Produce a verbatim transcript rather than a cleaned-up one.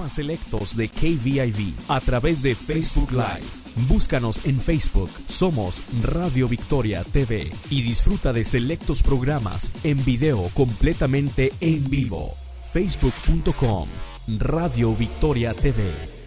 programas selectos de K V I V a través de Facebook Live. Búscanos en Facebook, somos Radio Victoria T V y disfruta de selectos programas en video completamente en vivo. facebook punto com Radio Victoria T V.